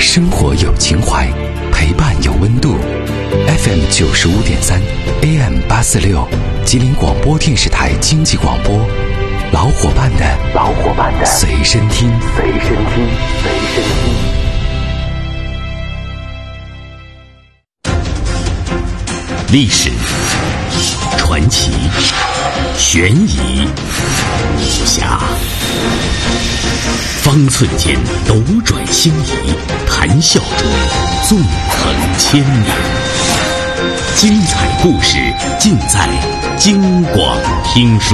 生活有情怀，陪伴有温度。FM 95.3 AM 846，吉林广播电视台经济广播，老伙伴的随身听。历史、传奇、悬疑、武侠，方寸间斗转星移，谈笑中纵横千年。精彩故事尽在京广听书。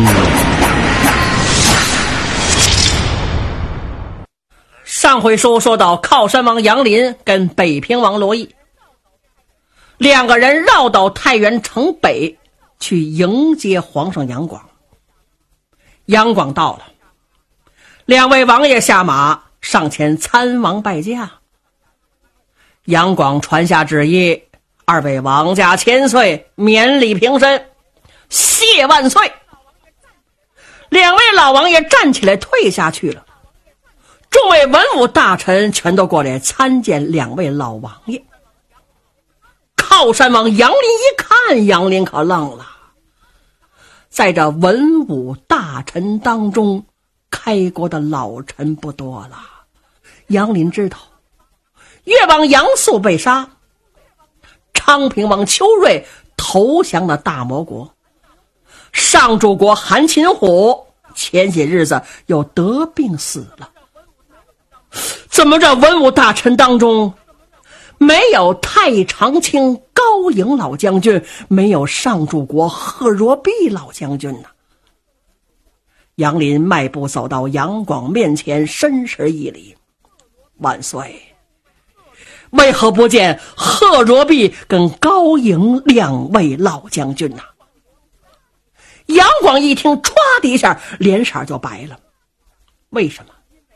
上回书说到，靠山王杨林跟北平王罗毅两个人绕到太原城北去迎接皇上杨广。杨广到了，两位王爷下马上前参王拜驾。杨广传下旨意，二位王家千岁，免礼平身，谢万岁。两位老王爷站起来退下去了，众位文武大臣全都过来参见两位老王爷。靠山王杨林一看，杨林可愣了。在这文武大臣当中，开国的老臣不多了。杨林知道越王杨素被杀，昌平王邱瑞投降了大魔国，上主国韩擒虎前些日子又得病死了。怎么这文武大臣当中没有太常卿高颖老将军，没有上主国贺若弼老将军呢？杨林迈步走到杨广面前，深施一礼：万岁，为何不见贺若弼跟高颖两位老将军呢？杨广一听，唰的一下脸色就白了。为什么？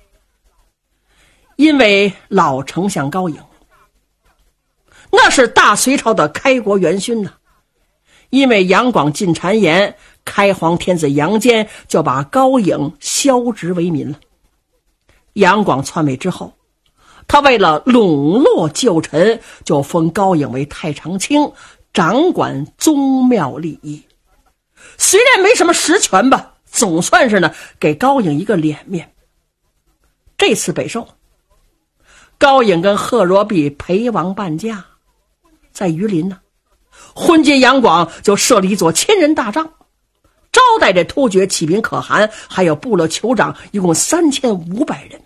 因为老丞相高颖那是大隋朝的开国元勋呢。因为杨广进谗言，开皇天子杨坚就把高颖削职为民了。杨广篡位之后，他为了笼络旧臣，就封高颖为太常卿，掌管宗庙礼仪。虽然没什么实权吧，总算是呢给高颖一个脸面。这次北狩，高颖跟贺若弼陪王伴驾，在榆林呢，昏君杨广就设了一座千人大帐，招待这突厥启兵可汗还有部落酋长，一共3500人。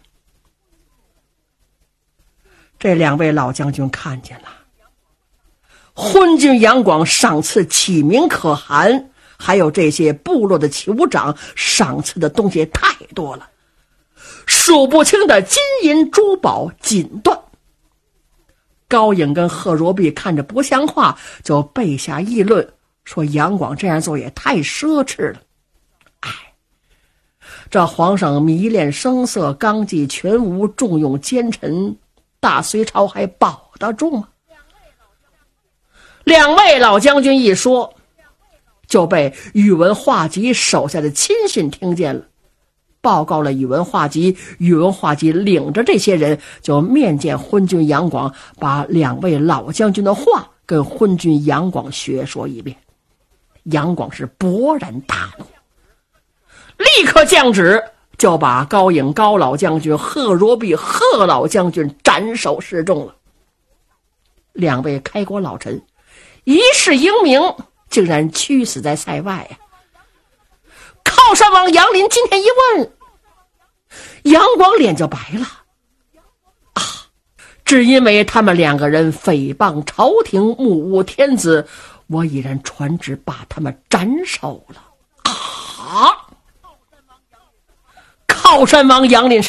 这两位老将军看见了，昏君杨广赏赐启明可汗还有这些部落的酋长，赏赐的东西太多了，数不清的金银珠宝锦缎。高颖跟贺若弼看着不像话，就备下议论，说杨广这样做也太奢侈了。这皇上迷恋声色，纲纪全无，重用奸臣，大隋朝还保得住吗？两位老将军一说，就被宇文化及手下的亲信听见了，报告了宇文化及。宇文化及领着这些人就面见昏君杨广，把两位老将军的话跟昏君杨广学说一遍。杨广是勃然大怒，立刻降旨，就把高颖高老将军、贺若弼贺老将军斩首示众了。两位开国老臣一世英名，竟然屈死在塞外呀！靠山王杨林今天一问，杨广脸就白了啊！只因为他们两个人诽谤朝廷，侮辱天子，我已然传旨把他们斩首了啊！靠山王杨林是